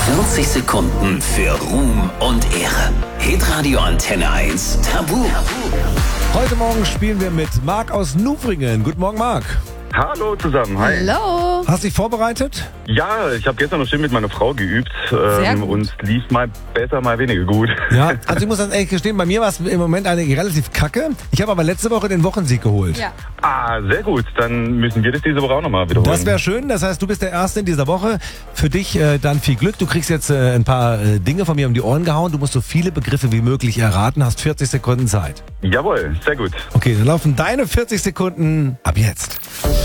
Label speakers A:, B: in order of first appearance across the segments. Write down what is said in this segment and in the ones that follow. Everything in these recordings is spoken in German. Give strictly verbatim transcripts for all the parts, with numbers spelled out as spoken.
A: vierzig Sekunden für Ruhm und Ehre. Hitradio Antenne eins Tabu.
B: Heute Morgen spielen wir mit Marc aus Nufringen. Guten Morgen, Marc.
C: Hallo zusammen, hi.
D: Hallo.
B: Hast du dich vorbereitet?
C: Ja, ich habe gestern noch schön mit meiner Frau geübt ähm,
D: gut.
C: und lief mal besser, mal weniger gut.
B: Ja. Also ich muss das ehrlich gestehen, bei mir war es im Moment eine relativ kacke. Ich habe aber letzte Woche den Wochensieg geholt.
D: Ja.
C: Ah, sehr gut. Dann müssen wir das diese Woche auch nochmal wiederholen.
B: Das wäre schön. Das heißt, du bist der Erste in dieser Woche. Für dich äh, dann viel Glück. Du kriegst jetzt äh, ein paar äh, Dinge von mir um die Ohren gehauen. Du musst so viele Begriffe wie möglich erraten. Hast vierzig Sekunden Zeit.
C: Jawohl, sehr gut.
B: Okay, dann laufen deine vierzig Sekunden ab jetzt.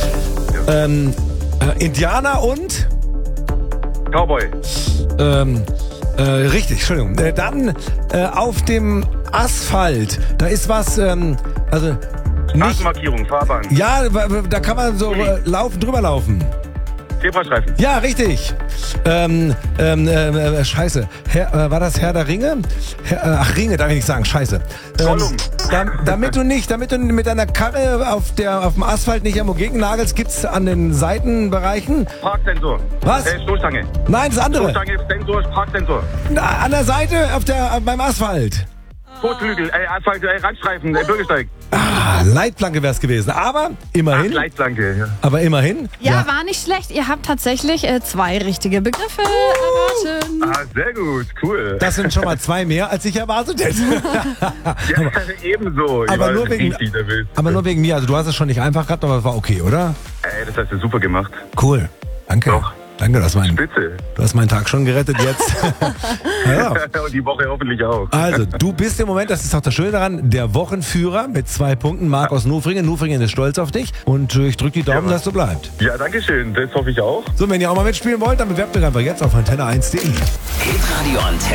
B: Ähm, äh, Indianer und?
C: Cowboy,
B: Ähm, äh, richtig, Entschuldigung. Äh, dann äh, auf dem Asphalt. Da ist was, ähm, also nicht.
C: Straßenmarkierung, Fahrbahn,
B: Ja, w- w- da kann man so äh, laufen, drüber laufen.
C: Zebrastreifen,
B: Ja, richtig. Ähm, ähm, äh, äh, scheiße. Herr, äh, war das Herr der Ringe? Herr, äh, ach, Ringe, darf ich nicht sagen, scheiße. Ähm,
C: Gollum.
B: da, damit du nicht, damit du mit deiner Karre auf, der, auf dem Asphalt nicht irgendwo gegennagelst, gibt's an den Seitenbereichen.
C: Parksensor.
B: Was?
C: Äh, Stoßstange.
B: Nein, das andere.
C: Stoßstange, Sensor, Parksensor.
B: Na, an der Seite, auf der, beim Asphalt.
C: Kotflügel, äh, Asphalt, äh, Randstreifen, äh, Bürgersteig.
B: Ah, Leitplanke wär's gewesen. Aber
C: Ach,
B: immerhin.
C: Leitplanke. Ja.
B: aber immerhin.
D: Ja, war nicht schlecht. Ihr habt tatsächlich äh, zwei richtige Begriffe erraten.
C: Ah, sehr gut, cool.
B: Das sind schon mal zwei mehr, als ich erwartet hätte.
C: ja, ebenso. Ich
B: aber
C: war
B: nur wegen-
C: richtig nervös.
B: Aber nur wegen mir. Also du hast es schon nicht einfach gehabt, aber es war okay, oder?
C: Ey, das hast du super gemacht.
B: Cool. Danke.
C: Doch.
B: Danke, das mein,
C: Spitze.
B: du hast meinen Tag schon gerettet jetzt. ja.
C: Und die Woche hoffentlich auch.
B: Also, du bist im Moment, das ist auch das Schöne daran, der Wochenführer mit zwei Punkten. Marc aus Nufringen. Nufringen ist stolz auf dich. Und äh, ich drücke die Daumen,
C: Ja,
B: dass du bleibt.
C: Ja, danke schön. Das hoffe ich auch.
B: So, wenn ihr auch mal mitspielen wollt, dann bewerbt euch einfach jetzt auf antenne eins punkt de.
A: Hitradio Antenne